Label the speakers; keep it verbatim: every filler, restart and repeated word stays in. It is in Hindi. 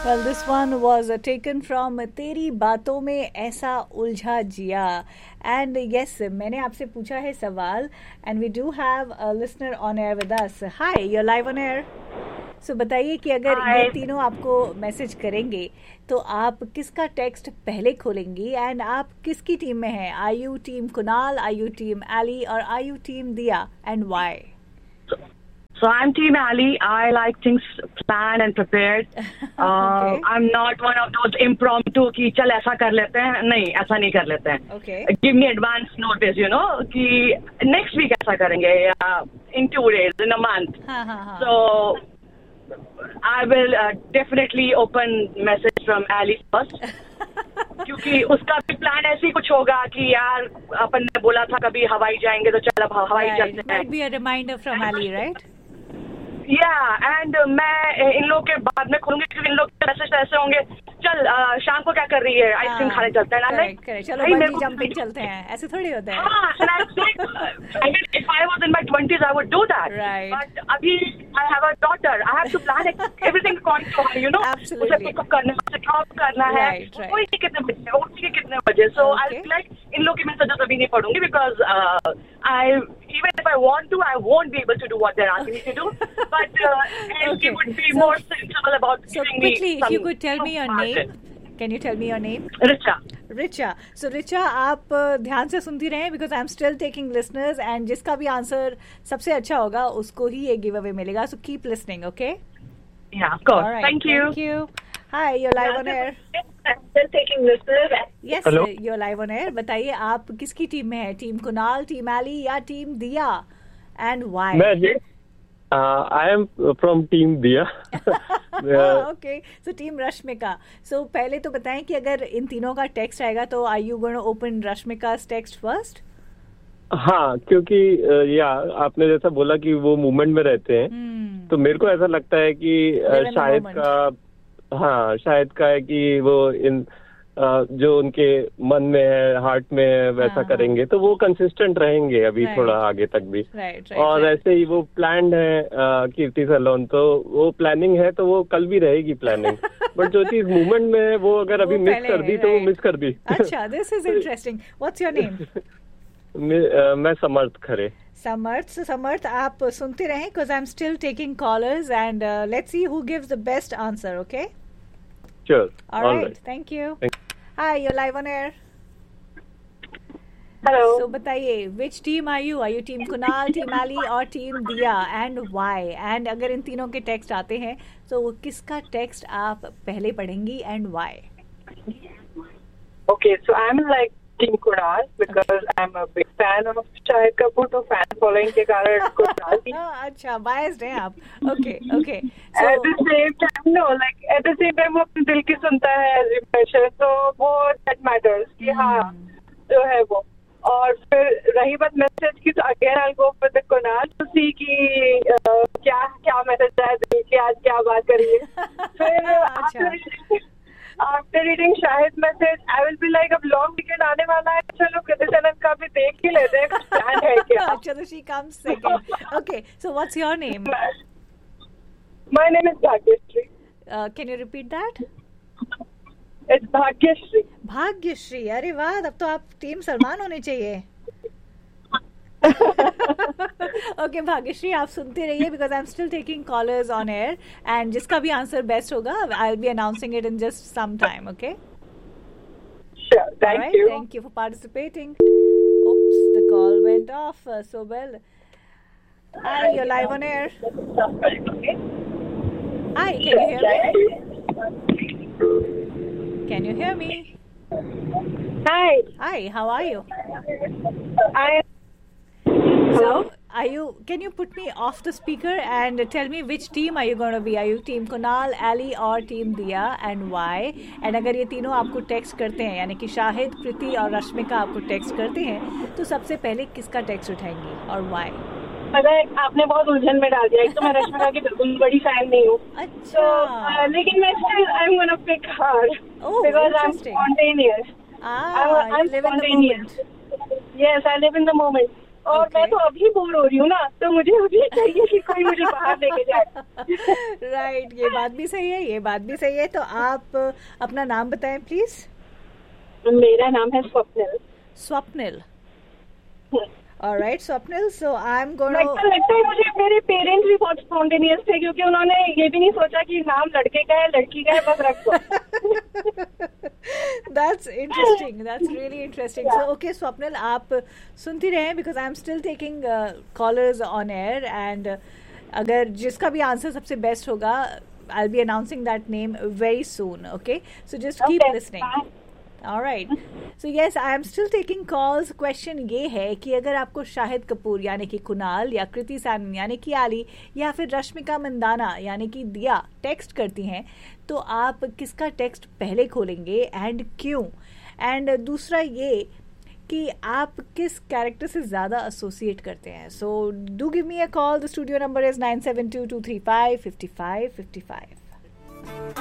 Speaker 1: Well, this one was uh, taken from तेरी बातों में ऐसा उलझा जिया. And yes, मैंने आपसे पूछा है सवाल and we do have a listener on air with us. Hi, you're live on air. So बताइए कि अगर
Speaker 2: Hi.
Speaker 1: ये तीनों आपको मैसेज करेंगे तो आप किसका टेक्स्ट पहले खोलेंगी एंड आप किसकी टीम में हैं? Are you team Kunal, are you team Ali और are you team दिया and why?
Speaker 2: So I'm Team Ali. I like things planned and prepared. Uh,
Speaker 1: Okay.
Speaker 2: I'm not one of those impromptu कि चल ऐसा कर लेते हैं. नहीं, ऐसा नहीं कर लेते हैं.
Speaker 1: Okay.
Speaker 2: Give me advance notice, you know, कि next week ऐसा करेंगे या in two days, in a month.
Speaker 1: हाँ हाँ हाँ.
Speaker 2: So I will uh, definitely open message from Ali first. क्योंकि उसका भी प्लान ऐसे ही कुछ होगा कि यार अपन ने बोला था कभी हवाई जाएंगे तो चल अब हवाई
Speaker 1: Right.
Speaker 2: चलते हैं.
Speaker 1: Might be a reminder from Ali, right?
Speaker 2: या एंड मैं इन लोग के बाद में खोलूंगी क्योंकि इन लोग के मैसेज ऐसे होंगे चल uh, शाम को क्या कर रही है आइसक्रीम खाने चलते हैं ना
Speaker 1: Correct, correct. चलो बंजी जंपिंग चलते हैं ऐसे थोड़ी होता है.
Speaker 2: हाँ and I'm saying, I mean, if I was in my twenties, I would do that.
Speaker 1: Right.
Speaker 2: But अभी I have a daughter. I have to plan everything according to her, you know.
Speaker 1: Absolutely.
Speaker 2: उसे pick up करना है, उसे drop करना है.
Speaker 1: Right, right.
Speaker 2: कोई कितने बजे, वो कितने बजे. So
Speaker 1: Okay.
Speaker 2: I'll be like, इन लोग के मैसेजेस अभी नहीं पढ़ूंगी because uh, I even if I want to, I won't be able to do what they're asking me to do. But uh, and
Speaker 1: Okay.
Speaker 2: she would be
Speaker 1: So-
Speaker 2: more sensible about
Speaker 1: So
Speaker 2: giving me
Speaker 1: quickly, if
Speaker 2: some.
Speaker 1: you could tell me your
Speaker 2: some
Speaker 1: name.
Speaker 2: margin.
Speaker 1: Can you tell me your name?
Speaker 2: Richa.
Speaker 1: Richa. सो रिचा आप uh, ध्यान से सुनती रहें because I am still taking listeners and जिसका भी आंसर सबसे अच्छा होगा उसको ही ये गिव अवे मिलेगा. So keep listening. Okay.
Speaker 2: Yeah, of course. Thank you.
Speaker 1: Thank you. Hi, you live on air.
Speaker 2: I'm still taking listeners.
Speaker 1: Yes,
Speaker 3: Hello.
Speaker 1: You live on air. बताइए आप किसकी टीम में है? टीम कुणाल, टीम एली या टीम दिया एंड व्हाई?
Speaker 3: मैं जी आई एम फ्रॉम टीम दिया.
Speaker 1: Okay, so team Rashmika. सो पहले तो बताएं कि अगर इन तीनों का टेक्स्ट आएगा तो are you going to open Rashmika text first?
Speaker 3: हाँ, क्योंकि अ, या आपने जैसा बोला कि वो मूवमेंट में रहते हैं तो मेरे को ऐसा लगता है कि अ,
Speaker 1: Live in the
Speaker 3: शायद
Speaker 1: moment.
Speaker 3: का हाँ शायद का है कि वो इन अ, जो उनके मन में है, हार्ट में है, वैसा
Speaker 1: हाँ,
Speaker 3: करेंगे तो वो कंसिस्टेंट रहेंगे अभी
Speaker 1: Right.
Speaker 3: थोड़ा आगे तक भी.
Speaker 1: राइट
Speaker 3: और
Speaker 1: राइट.
Speaker 3: ऐसे ही वो प्लान्ड है अ, कीर्ति सलोन, तो वो प्लानिंग है तो वो कल भी रहेगी प्लानिंग. बट जो चीज मूवमेंट में है वो अगर अभी
Speaker 1: वो
Speaker 3: मिस
Speaker 1: पहले
Speaker 3: कर
Speaker 1: है,
Speaker 3: दी तो वो
Speaker 1: right.
Speaker 3: मिस कर दी.
Speaker 1: अच्छा, this is interesting. What's your name?
Speaker 3: मैं अ, मैं समर्थ खरे.
Speaker 1: समर्थ. So, समर्थ आप सुनते रहें because I am still taking callers and let's see who gives the best answer. Okay.
Speaker 3: Sure. All
Speaker 1: alright,
Speaker 3: right.
Speaker 1: Thank you.
Speaker 3: Thank-
Speaker 1: hi, you live on air.
Speaker 2: Hello.
Speaker 1: सो बताइए which team are you? Are you team Kunal, team Eli और टीम दिया एंड व्हाई? एंड अगर इन तीनों के टेक्स्ट आते हैं तो वो किसका टेक्स्ट आप पहले पढ़ेंगी and why?
Speaker 4: Okay, so I'm like Team Kunal because I'm a big fan of Shahid Kapoor, तो fan following के कारण Kunal team.
Speaker 1: अच्छा, बायस्ड हैं आप. Okay okay.
Speaker 4: At the same time, no, like at the same time वो अपने दिल की सुनता है as you mentioned, तो वो that matters कि हाँ जो है वो. और फिर रही बात मैसेज की तो again I'll go for the Kunal to see कि uh, क्या क्या मैसेज है दिल की, आज क्या बात करिए. फिर after after reading Shahid message I will be like अब लॉन्ग वीकेंड आने वाला है, चलो कृति सेनन का भी देख ही लेते हैं कुछ प्लान है क्या.
Speaker 1: अच्छा, तो she comes second. Okay, so what's your name?
Speaker 4: My name is Bhagyashree.
Speaker 1: Can you repeat that?
Speaker 4: It's Bhagyashree.
Speaker 1: Bhagyashree. अरे वाह, अब तो आप टीम सलमान होने चाहिए. ओके भाग्यश्री, आप सुनते रहिए because I am still taking callers on air and जिसका भी आंसर बेस्ट होगा I will be announcing it in just some time. Okay.
Speaker 4: Sure, thank you.
Speaker 1: Thank you for participating. Oops, the call went off. Uh, so well. Hi, you're live on air. Hi, can you hear me? Can you hear me?
Speaker 4: Hi.
Speaker 1: Hi, how are you?
Speaker 4: I
Speaker 1: So, are you? Can you put me off the speaker and tell me which team are you going to be? Are you team Kunal, Ali, or team Diya, and why? And अगर ये तीनों आपको टेक्स्ट करते हैं, यानी कि शाहिद, प्रीति और रश्मिका आपको टेक्स्ट करते हैं, तो सबसे पहले किसका टेक्स्ट उठाएंगी और why?
Speaker 4: पता है आपने बहुत उलझन में डाल दिया. एक तो मैं रश्मिका की बिल्कुल बड़ी फैन नहीं हूँ.
Speaker 1: अच्छा.
Speaker 4: So, uh, लेकिन मैं still I'm gonna pick her
Speaker 1: Oh,
Speaker 4: because I'm
Speaker 1: interesting.
Speaker 4: spontaneous.
Speaker 1: Ah,
Speaker 4: I'm, I'm
Speaker 1: you live in the
Speaker 4: spontaneous.
Speaker 1: moment.
Speaker 4: Yes, I live in the moment. और
Speaker 1: Okay.
Speaker 4: मैं तो अभी बोर हो रही हूँ ना, तो मुझे अभी चाहिए कि कोई मुझे बाहर लेके जाए.
Speaker 1: राइट, ये बात भी सही है, ये बात भी सही है. तो आप uh, अपना नाम बताएं प्लीज.
Speaker 4: मेरा नाम है Swapnil.
Speaker 1: Swapnil. Alright Swapnil, so I am gonna.
Speaker 4: लगता लगता है मुझे मेरे पेरेंट्स भी बहुत स्पॉन्टेनियस थे, क्योंकि उन्होंने ये भी नहीं सोचा कि नाम लड़के का है लड़की का है, बस रख दो.
Speaker 1: That's interesting. That's really interesting. So, okay, Swapnil, आप सुनती रहें because I'm still taking uh, callers on air and uh, अगर जिसका भी आंसर सबसे बेस्ट होगा, I'll be announcing that name very soon. Okay, so just keep
Speaker 4: Okay,
Speaker 1: listening.
Speaker 4: bye.
Speaker 1: All right. So yes, I am still taking calls. Question ये है कि अगर आपको शाहिद कपूर यानी कि कुणाल या कृति सैनन यानी कि आली या फिर रश्मिका मंदाना यानी कि दिया टेक्स्ट करती हैं, तो आप किसका टेक्स्ट पहले खोलेंगे एंड क्यों? एंड दूसरा ये कि आप किस कैरेक्टर से ज़्यादा एसोसिएट करते हैं. So do give me a call. The studio number is nine seven to to three five fifty five fifty five.